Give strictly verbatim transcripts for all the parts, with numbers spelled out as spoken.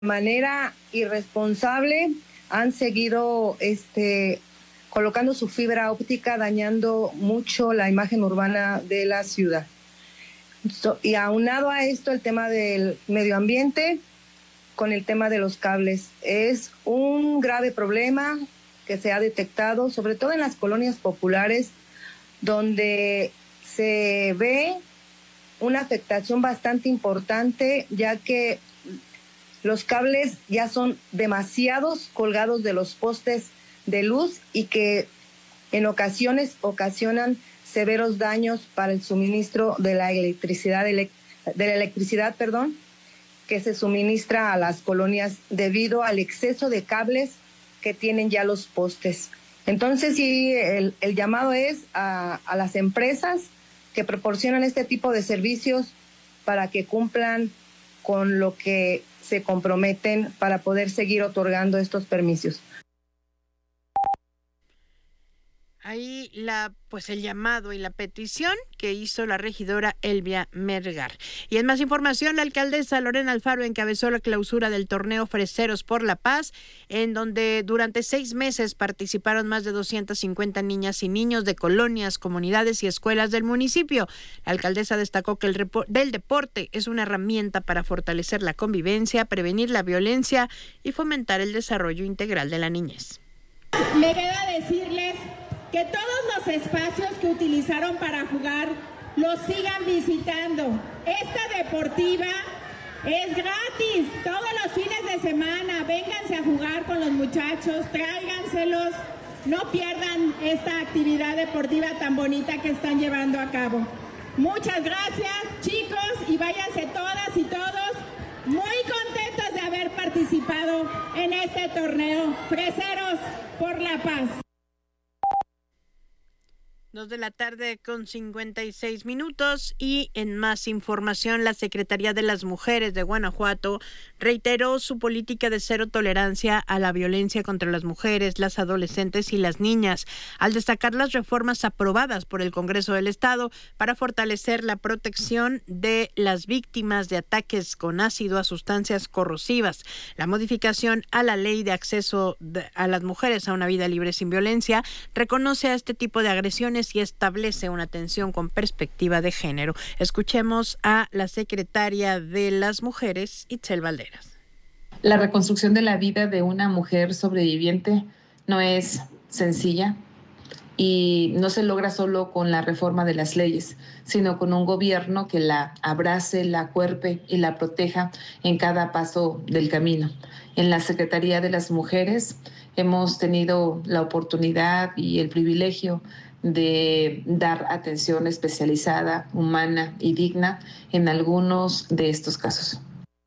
manera irresponsable han seguido este, colocando su fibra óptica, dañando mucho la imagen urbana de la ciudad. So, y aunado a esto el tema del medio ambiente con el tema de los cables. Es un grave problema que se ha detectado, sobre todo en las colonias populares, donde se ve una afectación bastante importante, ya que los cables ya son demasiados colgados de los postes de luz y que en ocasiones ocasionan severos daños para el suministro de la electricidad, de la electricidad, perdón, que se suministra a las colonias debido al exceso de cables que tienen ya los postes. Entonces, sí, el, el llamado es a, a las empresas que proporcionan este tipo de servicios para que cumplan con lo que se comprometen para poder seguir otorgando estos permisos. Ahí la, pues el llamado y la petición que hizo la regidora Elvia Melgar. Y en más información, la alcaldesa Lorena Alfaro encabezó la clausura del torneo Freseros por la Paz, en donde durante seis meses participaron más de doscientas cincuenta niñas y niños de colonias, comunidades y escuelas del municipio. La alcaldesa destacó que el repo- del deporte es una herramienta para fortalecer la convivencia, prevenir la violencia y fomentar el desarrollo integral de la niñez. Me queda decirles que todos los espacios que utilizaron para jugar los sigan visitando. Esta deportiva es gratis todos los fines de semana. Vénganse a jugar con los muchachos, tráiganselos. No pierdan esta actividad deportiva tan bonita que están llevando a cabo. Muchas gracias, chicos, y váyanse todas y todos muy contentos de haber participado en este torneo Freseros por la Paz. Dos de la tarde con cincuenta y seis minutos y en más información, la Secretaría de las Mujeres de Guanajuato reiteró su política de cero tolerancia a la violencia contra las mujeres, las adolescentes y las niñas, al destacar las reformas aprobadas por el Congreso del Estado para fortalecer la protección de las víctimas de ataques con ácido a sustancias corrosivas, la modificación a la ley de acceso de, a las mujeres a una vida libre sin violencia, reconoce a este tipo de agresiones y establece una atención con perspectiva de género. Escuchemos a la secretaria de las Mujeres, Itzel Valderas. La reconstrucción de la vida de una mujer sobreviviente no es sencilla y no se logra solo con la reforma de las leyes, sino con un gobierno que la abrace, la acuerpe y la proteja en cada paso del camino. En la Secretaría de las Mujeres hemos tenido la oportunidad y el privilegio de dar atención especializada, humana y digna en algunos de estos casos.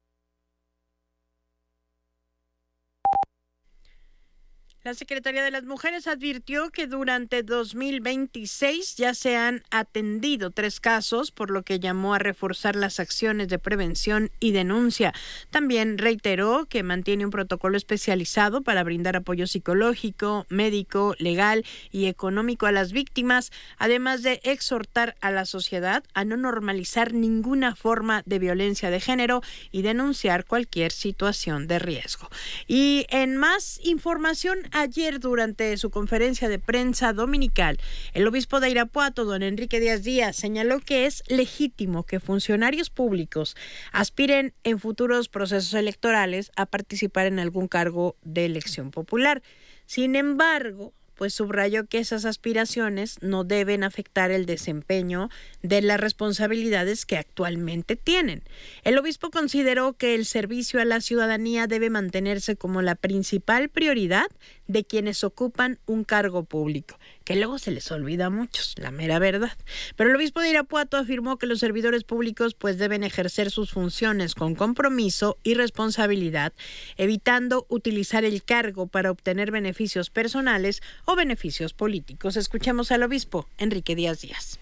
La Secretaría de las Mujeres advirtió que durante dos mil veintiséis ya se han atendido tres casos, por lo que llamó a reforzar las acciones de prevención y denuncia. También reiteró que mantiene un protocolo especializado para brindar apoyo psicológico, médico, legal y económico a las víctimas, además de exhortar a la sociedad a no normalizar ninguna forma de violencia de género y denunciar cualquier situación de riesgo. Y en más información, ayer, durante su conferencia de prensa dominical, el obispo de Irapuato, don Enrique Díaz Díaz, señaló que es legítimo que funcionarios públicos aspiren en futuros procesos electorales a participar en algún cargo de elección popular. Sin embargo, pues subrayó que esas aspiraciones no deben afectar el desempeño de las responsabilidades que actualmente tienen. El obispo consideró que el servicio a la ciudadanía debe mantenerse como la principal prioridad de quienes ocupan un cargo público, que luego se les olvida a muchos, la mera verdad. Pero el obispo de Irapuato afirmó que los servidores públicos pues deben ejercer sus funciones con compromiso y responsabilidad, evitando utilizar el cargo para obtener beneficios personales o beneficios políticos. Escuchemos al obispo Enrique Díaz Díaz.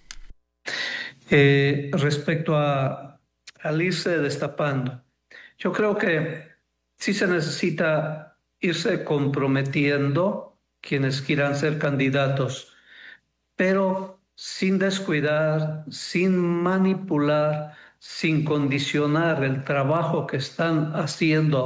Eh, respecto a, al irse destapando, yo creo que sí se necesita irse comprometiendo quienes quieran ser candidatos, pero sin descuidar, sin manipular sin condicionar el trabajo que están haciendo